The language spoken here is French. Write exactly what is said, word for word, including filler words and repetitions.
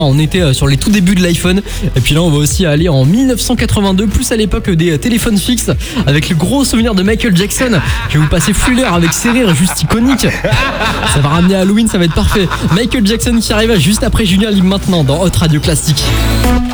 On était sur les tout débuts de l'iPhone. Et puis là, on va aussi aller en dix-neuf cent quatre-vingt-deux, plus à l'époque des téléphones fixes, avec le gros souvenir de Michael Jackson. Je vais vous passer Fuller avec ses rires juste iconiques. Ça va ramener Halloween, ça va être parfait. Michael Jackson qui arrive juste après Julien Libre maintenant dans Hot Radio Classique.